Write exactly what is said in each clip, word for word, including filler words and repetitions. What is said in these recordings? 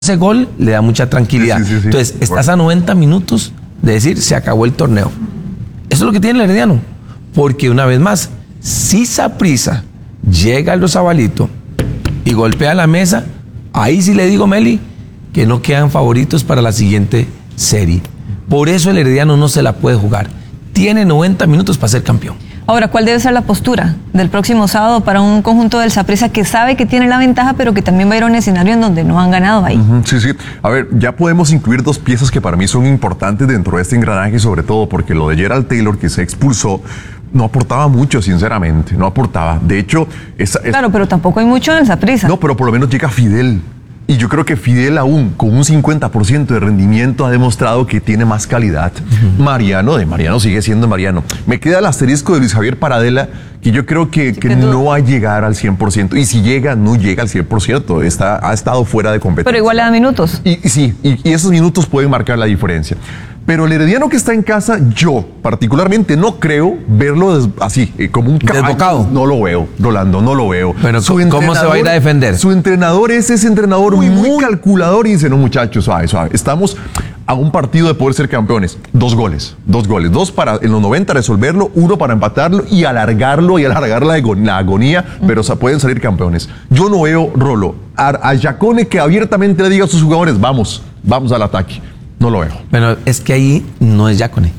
ese gol le da mucha tranquilidad. Sí, sí, sí, sí. Entonces, estás a noventa minutos de decir, se acabó el torneo. Eso es lo que tiene el Herediano. Porque una vez más, si Saprissa llega a los Zabalito y golpea la mesa, ahí sí le digo, Meli, que no quedan favoritos para la siguiente serie. Por eso el Herediano no se la puede jugar. Tiene noventa minutos para ser campeón. Ahora, ¿cuál debe ser la postura del próximo sábado para un conjunto del Saprissa que sabe que tiene la ventaja, pero que también va a ir a un escenario en donde no han ganado ahí? Uh-huh, sí, sí. A ver, ya podemos incluir dos piezas que para mí son importantes dentro de este engranaje, sobre todo porque lo de Gerald Taylor, que se expulsó, no aportaba mucho, sinceramente, no aportaba. De hecho... Esa, es... Claro, pero tampoco hay mucho en el Saprissa. No, pero por lo menos llega Fidel. Y yo creo que Fidel aún con un cincuenta por ciento de rendimiento ha demostrado que tiene más calidad. Uh-huh. Mariano, de Mariano sigue siendo Mariano. Me queda el asterisco de Luis Javier Paradela, que yo creo que, que no va a llegar al cien por ciento. Y si llega, no llega al cien por ciento. Está, ha estado fuera de competencia. Pero igual le da minutos. Y, y sí, y, y esos minutos pueden marcar la diferencia. Pero el Herediano que está en casa, yo particularmente no creo verlo des, así, eh, como un desbocado. No lo veo, Rolando, no lo veo. Pero ¿cómo se va a ir a defender? Su entrenador es ese entrenador muy, muy calculador y dice, no muchachos, suave, suave. Estamos a un partido de poder ser campeones. Dos goles, dos goles. Dos para en los noventa resolverlo, uno para empatarlo y alargarlo y alargar la, la agonía, uh-huh. pero o sea, pueden salir campeones. Yo no veo, Rolo, a, a Yacone que abiertamente le diga a sus jugadores, vamos, vamos al ataque. No lo veo. Pero es que ahí no es Yacone.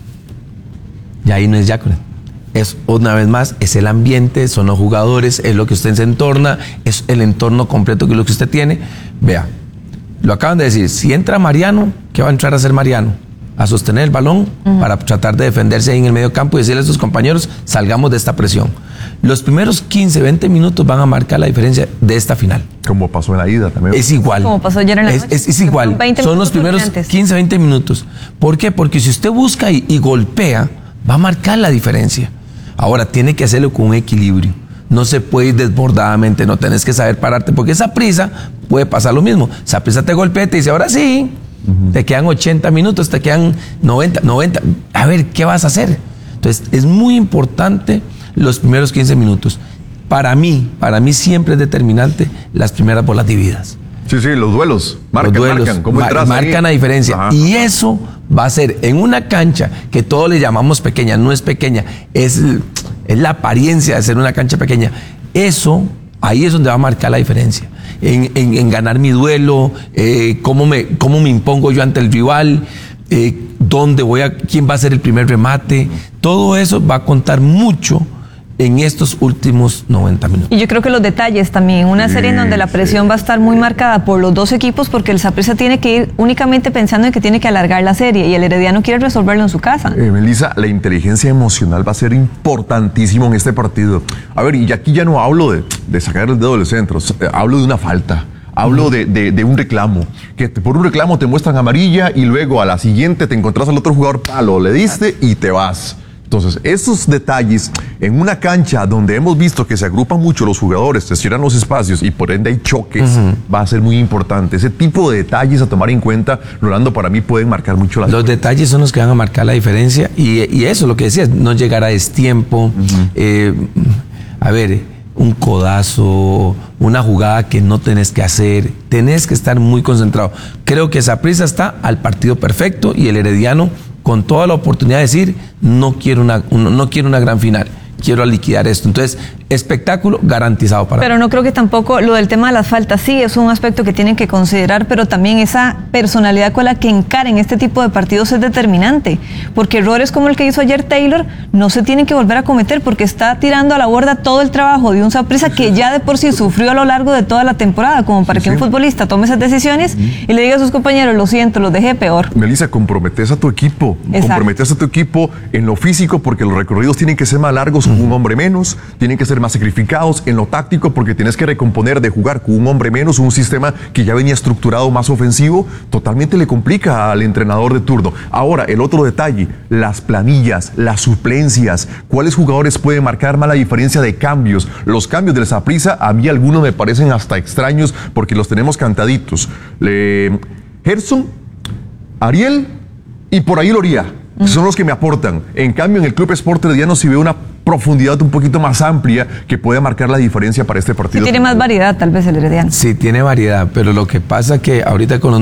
Y ahí no es Yacone. Es, una vez más, es el ambiente, son los jugadores, es lo que usted se entorna, es el entorno completo que es lo que usted tiene. Vea, lo acaban de decir, si entra Mariano, ¿qué va a entrar a hacer Mariano? A sostener el balón uh-huh. para tratar de defenderse ahí en el medio campo y decirle a sus compañeros, salgamos de esta presión. Los primeros quince, veinte minutos van a marcar la diferencia de esta final. Como pasó en la ida también. Es igual. Como pasó ayer en la es, noche. Es, es igual. Son los primeros quince, veinte minutos. ¿Por qué? Porque si usted busca y, y golpea, va a marcar la diferencia. Ahora, tiene que hacerlo con un equilibrio. No se puede ir desbordadamente, no tenés que saber pararte, porque esa prisa puede pasar lo mismo. Esa prisa te golpea y te dice, ahora sí, uh-huh. te quedan ochenta minutos, te quedan noventa, noventa. A ver, ¿qué vas a hacer? Entonces, es muy importante los primeros quince minutos. Para mí, para mí siempre es determinante las primeras bolas divididas. Sí, sí, los duelos. Marcan, los duelos marcan. ¿Cómo mar, marcan la diferencia. Ajá. Y eso va a ser en una cancha que todos le llamamos pequeña, no es pequeña, es, es la apariencia de ser una cancha pequeña. Eso, ahí es donde va a marcar la diferencia. En, en, en ganar mi duelo, eh, cómo, me, cómo me impongo yo ante el rival, eh, dónde voy a, quién va a ser el primer remate. Todo eso va a contar mucho en estos últimos noventa minutos. Y yo creo que los detalles también, una serie sí, en donde la presión sí. va a estar muy marcada por los dos equipos, porque el Saprissa tiene que ir únicamente pensando en que tiene que alargar la serie y el Herediano quiere resolverlo en su casa. Eh, Melissa, la inteligencia emocional va a ser importantísimo en este partido. A ver, y aquí ya no hablo de, de sacar el dedo del centro, hablo de una falta. Hablo de, de, de un reclamo, que te, por un reclamo te muestran amarilla y luego a la siguiente te encontrás al otro jugador palo, le diste y te vas. Entonces, esos detalles en una cancha donde hemos visto que se agrupan mucho los jugadores, se cierran los espacios y por ende hay choques, uh-huh. va a ser muy importante. Ese tipo de detalles a tomar en cuenta, Rolando, para mí pueden marcar mucho la diferencia. Los detalles son los que van a marcar la diferencia y, y eso, lo que decías, no llegar a destiempo, uh-huh. eh, a ver, un codazo, una jugada que no tenés que hacer, tenés que estar muy concentrado. Creo que Saprissa está al partido perfecto y el Herediano con toda la oportunidad de decir, no quiero una, no quiero una gran final, quiero liquidar esto. Entonces, espectáculo garantizado para Pero mí. no creo que tampoco lo del tema de las faltas, sí, es un aspecto que tienen que considerar, pero también esa personalidad con la que encaren este tipo de partidos es determinante, porque errores como el que hizo ayer Taylor no se tienen que volver a cometer, porque está tirando a la borda todo el trabajo de un Saprissa que ya de por sí sufrió a lo largo de toda la temporada, como para sí, que sí. un futbolista tome esas decisiones uh-huh. y le diga a sus compañeros, lo siento, los dejé peor. Melissa, comprometes a tu equipo, Exacto. comprometes a tu equipo en lo físico, porque los recorridos tienen que ser más largos con uh-huh. un hombre menos, tienen que ser más sacrificados en lo táctico porque tienes que recomponer de jugar con un hombre menos, un sistema que ya venía estructurado más ofensivo, totalmente le complica al entrenador de turno. Ahora, el otro detalle, las planillas, las suplencias, ¿cuáles jugadores pueden marcar más la diferencia de cambios? Los cambios del Saprissa, a mí algunos me parecen hasta extraños porque los tenemos cantaditos. Le... Gerson, Ariel y por ahí Loría. Son los que me aportan. En cambio, en el Club Sport Herediano sí veo una profundidad un poquito más amplia que puede marcar la diferencia para este partido. Sí, tiene más variedad tal vez el Herediano. Sí, tiene variedad, pero lo que pasa que ahorita con los